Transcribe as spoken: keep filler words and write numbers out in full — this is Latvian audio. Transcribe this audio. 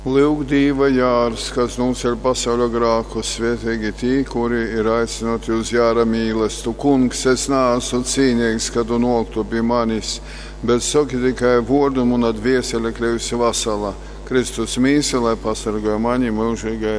Lūk, Dieva jārs, kas nocēl pasaulē grēkus, svētīgi tie, kuri ir aicināti uz jāra mīlestību. Kungs, es neesmu cienīgs, ka tu noktu pie manis, bet saki tikai vārdu un atvieseli kļūsi vasala. Kristus mīsi, lai pasargāja mani mūžīgai